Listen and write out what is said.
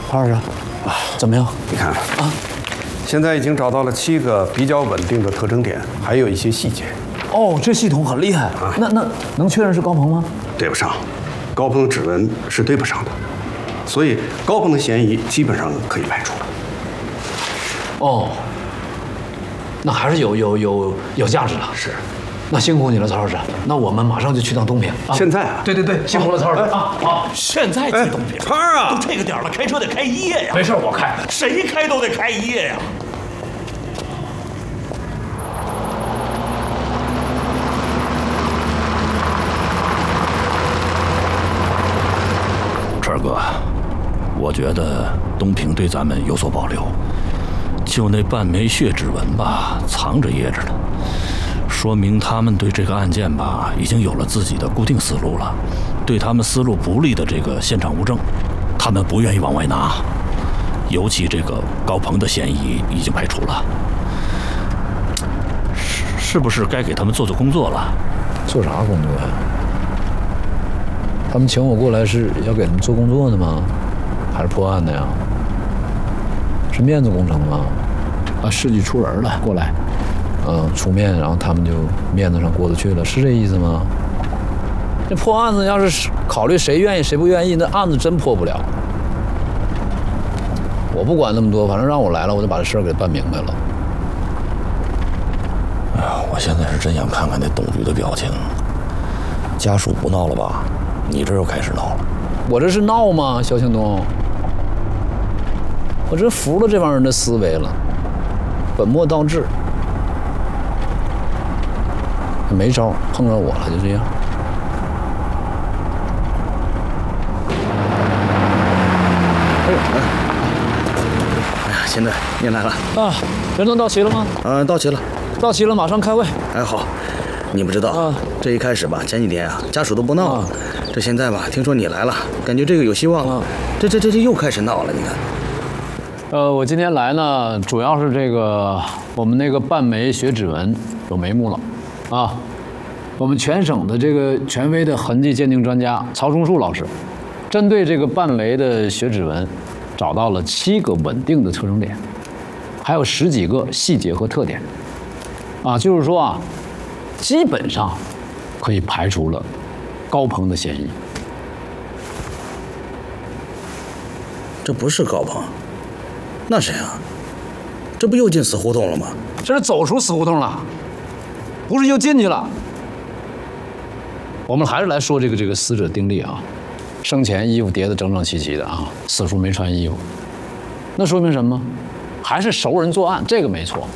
潘老师，怎么样？ 你看啊，现在已经找到了7个比较稳定的特征点，还有一些细节。 哦，这系统很厉害啊！那能确认是高鹏吗？ 对不上，高鹏的指纹是对不上的，所以高鹏的嫌疑基本上可以排除了。 哦，那还是有价值的。 是。 那辛苦你了，曹老师。那我们马上就去趟东平。 现在啊？ 对，辛苦了，曹老师啊！好， 现在去东平？ 潘儿啊， 都这个点了，开车得开1夜呀。 没事，我开。 谁开都得开1夜呀。 川哥，我觉得东平对咱们有所保留，就那半枚血指纹吧，藏着掖着呢。说明他们对这个案件吧，已经有了自己的固定思路了。对他们思路不利的这个现场物证，他们不愿意往外拿。尤其这个高鹏的嫌疑已经排除了，是不是该给他们做工作了？ 做啥工作呀？他们请我过来是要给他们做工作的吗？还是破案的呀？是面子工程吗？啊，事迹出人了，过来。出面，然后他们就面子上过得去了，是这意思吗？这破案子要是考虑谁愿意谁不愿意，那案子真破不了。我不管那么多，反正让我来了，我就把这事儿给办明白了。 哎呀，我现在是真想看看那董局的表情。家属不闹了吧？你这又开始闹了。 我这是闹吗，肖庆东？我真服了这帮人的思维了，本末倒置。没招，碰上我了，就这样。 哎呀，现在您来了啊！人都到齐了吗？ 到齐了， 到齐了，马上开会。 还好，你不知道啊，这一开始吧，前几天啊，家属都不闹，这现在吧，听说你来了，感觉这个有希望了，这又开始闹了，你看。 我今天来呢，主要是这个我们那个半枚血指纹有眉目了。我们全省的这个权威的痕迹鉴定专家曹松树老师，针对这个半枚的血指纹，找到了7个稳定的特征点，还有10几个细节和特点。就是说基本上可以排除了高鹏的嫌疑。 这不是高鹏，那谁啊？这不又进死胡同了吗？ 这是走出死胡同了。不是又进去了。我们还是来说这个死者丁力啊，生前衣服叠得整整齐齐的啊，死处没穿衣服，那说明什么？还是熟人作案，这个没错。